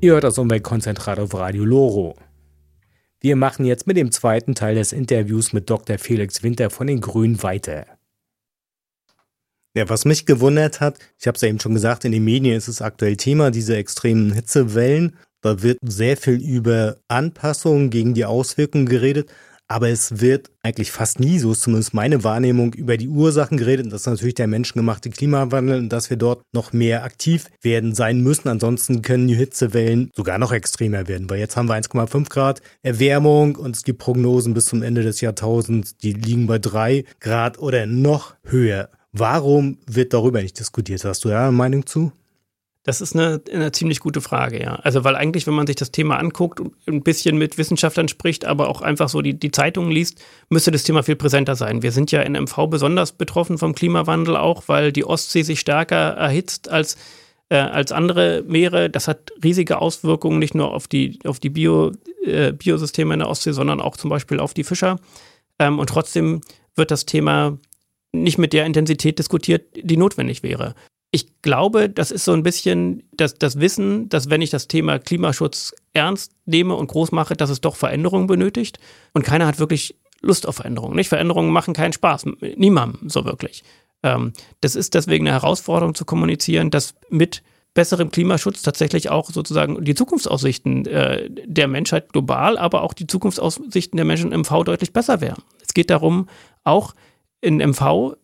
Ihr hört das Umweltkonzentrat auf Radio Loro. Wir machen jetzt mit dem zweiten Teil des Interviews mit Dr. Felix Winter von den Grünen weiter. Ja, was mich gewundert hat, ich habe es ja eben schon gesagt, in den Medien ist es aktuell Thema, diese extremen Hitzewellen. Da wird sehr viel über Anpassungen gegen die Auswirkungen geredet, aber es wird eigentlich fast nie, so ist zumindest meine Wahrnehmung, über die Ursachen geredet. Und das ist natürlich der menschengemachte Klimawandel und dass wir dort noch mehr aktiv werden sein müssen. Ansonsten können die Hitzewellen sogar noch extremer werden, weil jetzt haben wir 1,5 Grad Erwärmung und es gibt Prognosen bis zum Ende des Jahrtausends, die liegen bei 3 Grad oder noch höher. Warum wird darüber nicht diskutiert? Hast du da eine Meinung zu? Das ist eine ziemlich gute Frage, ja. Also weil eigentlich, wenn man sich das Thema anguckt und ein bisschen mit Wissenschaftlern spricht, aber auch einfach so die Zeitungen liest, müsste das Thema viel präsenter sein. Wir sind ja in MV besonders betroffen vom Klimawandel auch, weil die Ostsee sich stärker erhitzt als andere Meere. Das hat riesige Auswirkungen, nicht nur auf die Biosysteme in der Ostsee, sondern auch zum Beispiel auf die Fischer. Und trotzdem wird das Thema nicht mit der Intensität diskutiert, die notwendig wäre. Ich glaube, das ist so ein bisschen das Wissen, dass wenn ich das Thema Klimaschutz ernst nehme und groß mache, dass es doch Veränderungen benötigt. Und keiner hat wirklich Lust auf Veränderungen. Nicht? Veränderungen machen keinen Spaß. Niemandem so wirklich. Das ist deswegen eine Herausforderung zu kommunizieren, dass mit besserem Klimaschutz tatsächlich auch sozusagen die Zukunftsaussichten der Menschheit global, aber auch die Zukunftsaussichten der Menschen im MV deutlich besser wären. Es geht darum, auch in MV